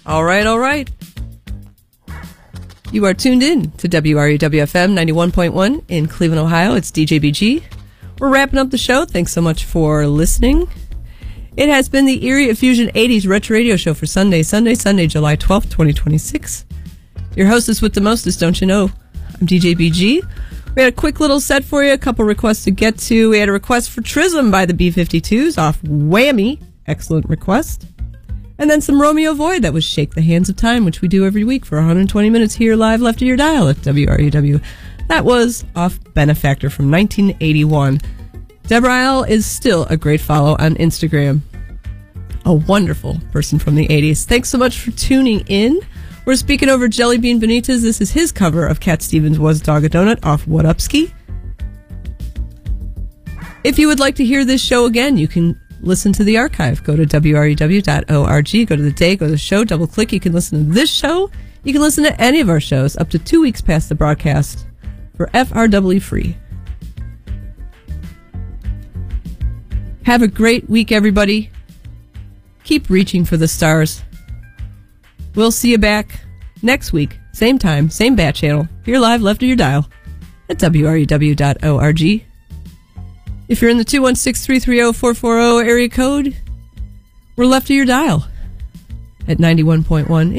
All right. You are tuned in to WRUW-FM 91.1 in Cleveland, Ohio. It's DJBG. We're wrapping up the show. Thanks so much for listening. It has been the Eerie Effusion 80s Retro Radio Show for Sunday, July 12th, 2026. Your hostess with the mostest, don't you know? I'm DJBG. We had a quick little set for you, a couple requests to get to. We had a request for Trism by the B-52s off Whammy. Excellent request. And then some Romeo Void, that was Shake the Hands of Time, which we do every week for 120 minutes here live left of your dial at WRUW. That was off Benefactor from 1981. Deborah Isle is still a great follow on Instagram. A wonderful person from the 80s. Thanks so much for tuning in. We're speaking over Jelly Bean Benitez. This is his cover of Cat Stevens' Was Dog a Donut off What Up Ski. If you would like to hear this show again, you can listen to the archive. Go to WRUW.org, go to the day, go to the show, double click. You can listen to this show. You can listen to any of our shows up to 2 weeks past the broadcast for FRW free. Have a great week, everybody. Keep reaching for the stars. We'll see you back next week. Same time, same bat channel. Here live left of your dial at WRUW.org. If you're in the 216-330-440 area code, we're left of your dial at 91.1